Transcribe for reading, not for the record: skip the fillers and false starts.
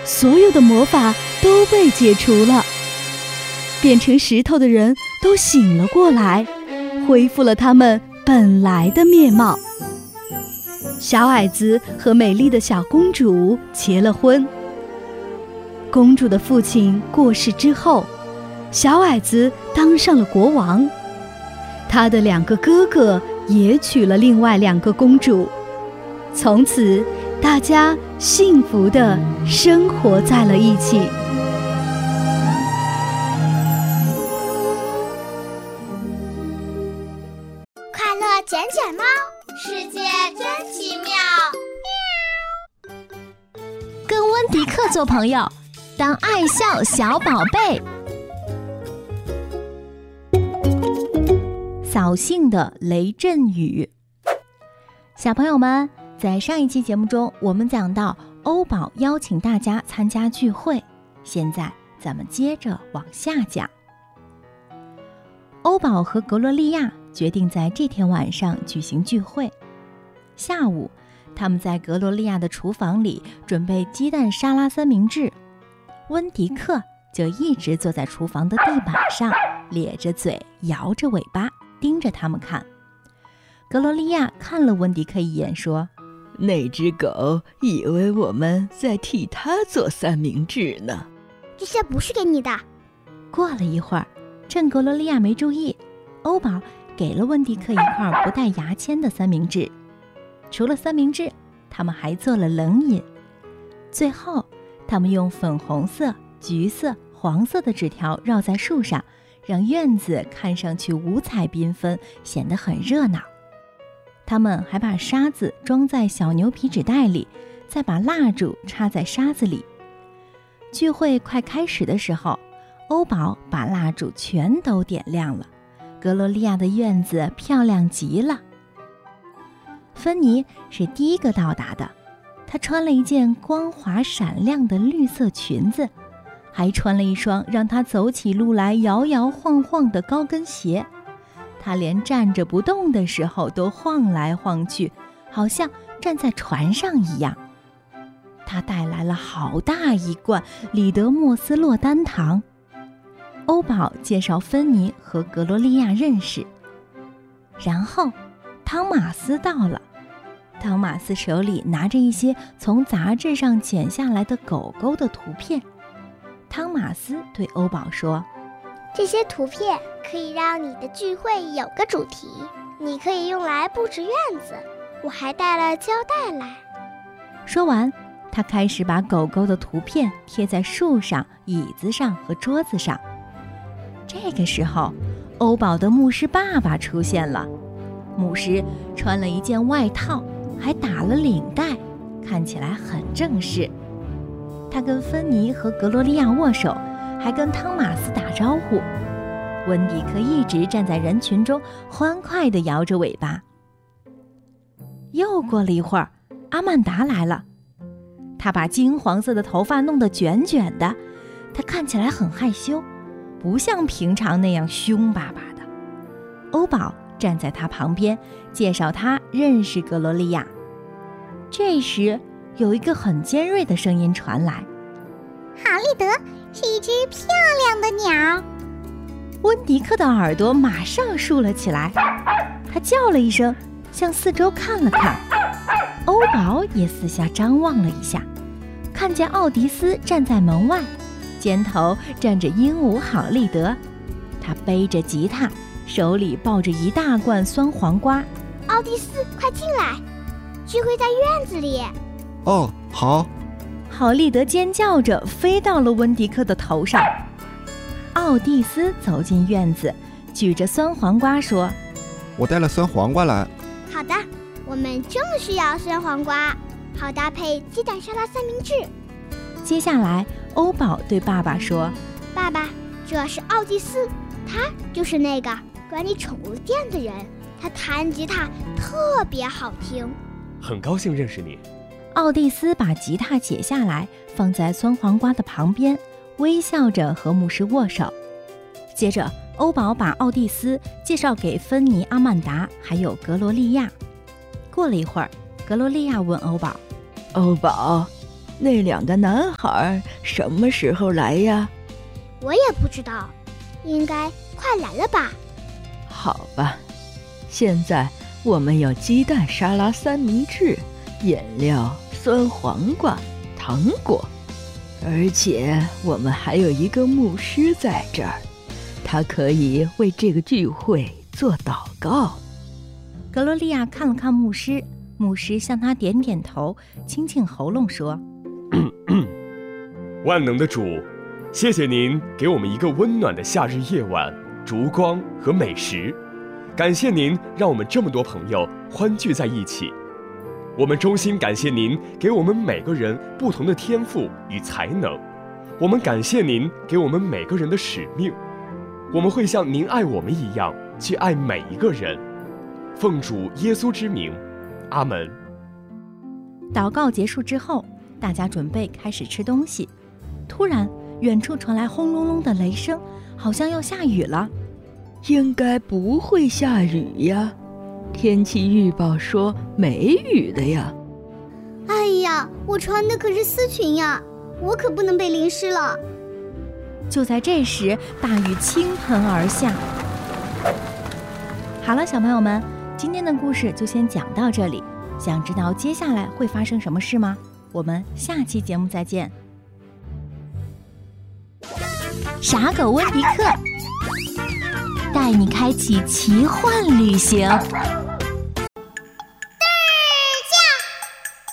所有的魔法都被解除了，变成石头的人都醒了过来，恢复了他们本来的面貌。小矮子和美丽的小公主结了婚。公主的父亲过世之后，小矮子当上了国王，他的2个哥哥也娶了另外2个公主，从此大家幸福地生活在了一起。 快乐捡捡猫，世界真奇妙。 跟温迪克做朋友，当爱笑小宝贝。扫兴的雷阵雨。小朋友们，在上一期节目中，我们讲到欧宝邀请大家参加聚会，现在咱们接着往下讲。欧宝和格罗利亚决定在这天晚上举行聚会。下午，他们在格罗利亚的厨房里准备鸡蛋沙拉三明治，温迪克就一直坐在厨房的地板上，咧着嘴，摇着尾巴，盯着他们看。格罗利亚看了温迪克一眼，说： 那只狗以为我们在替它做三明治呢。 这些不是给你的。 过了一会儿，趁格罗利亚没注意，欧宝给了温迪克一块不带牙签的三明治。除了三明治，他们还做了冷饮。最后，他们用粉红色、橘色、黄色的纸条绕在树上，让院子看上去五彩缤纷，显得很热闹。他们还把沙子装在小牛皮纸袋里，再把蜡烛插在沙子里。聚会快开始的时候，欧宝把蜡烛全都点亮了，格罗利亚的院子漂亮极了。芬妮是第一个到达的，她穿了一件光滑闪亮的绿色裙子，还穿了一双让她走起路来摇摇晃晃的高跟鞋。她连站着不动的时候都晃来晃去，好像站在船上一样。她带来了好大一罐里德莫斯洛丹糖。欧宝介绍芬妮和格罗利亚认识，然后汤马斯到了。汤马斯手里拿着一些从杂志上剪下来的狗狗的图片。汤马斯对欧宝说： 这些图片可以让你的聚会有个主题，你可以用来布置院子。我还带了胶带来。 说完，他开始把狗狗的图片贴在树上、椅子上和桌子上。这个时候，欧宝的牧师爸爸出现了。牧师穿了一件外套，还打了领带，看起来很正式。他跟芬妮和格罗利亚握手，还跟汤马斯打招呼。温迪克一直站在人群中，欢快地摇着尾巴。又过了一会儿，阿曼达来了。她把金黄色的头发弄得卷卷的，她看起来很害羞，不像平常那样凶巴巴的。欧宝站在她旁边，介绍她认识格罗利亚。这时，有一个很尖锐的声音传来： 好利德是一只漂亮的鸟。 温迪克的耳朵马上竖了起来，他叫了一声，向四周看了看。欧宝也四下张望了一下，看见奥迪斯站在门外，肩头站着鹦鹉好利德。他背着吉他，手里抱着一大罐酸黄瓜。 奥迪斯，快进来，聚会在院子里。 哦，好。 好利德尖叫着飞到了温迪克的头上。奥蒂斯走进院子，举着酸黄瓜说： 我带了酸黄瓜来。 好的，我们正需要酸黄瓜，好搭配鸡蛋沙拉三明治。 接下来，欧宝对爸爸说： 爸爸，这是奥蒂斯，他就是那个管理宠物店的人，他弹吉他特别好听。 很高兴认识你。 奥蒂斯把吉他解下来，放在酸黄瓜的旁边，微笑着和牧师握手。接着，欧宝把奥蒂斯介绍给芬妮、阿曼达还有格罗利亚。过了一会儿，格罗利亚问欧宝： 欧宝， 那2个男孩什么时候来呀？ 我也不知道，应该快来了吧。 好吧，现在我们有鸡蛋沙拉三明治、饮料、酸黄瓜、糖果，而且我们还有一个牧师在这儿，他可以为这个聚会做祷告。 格罗利亚看了看牧师，牧师向他点点头，清清喉咙说： 万能的主，谢谢您给我们一个温暖的夏日夜晚，烛光和美食。感谢您让我们这么多朋友欢聚在一起。我们衷心感谢您给我们每个人不同的天赋与才能。我们感谢您给我们每个人的使命。我们会像您爱我们一样去爱每一个人。奉主耶稣之名，阿门。 祷告结束之后，大家准备开始吃东西。突然，远处传来轰隆隆的雷声，好像要下雨了。 应该不会下雨呀，天气预报说没雨的呀。 哎呀，我穿的可是丝裙呀，我可不能被淋湿了。 就在这时，大雨倾盆而下。好了，小朋友们，今天的故事就先讲到这里。想知道接下来会发生什么事吗？我们下期节目再见。傻狗温迪克带你开启奇幻旅行。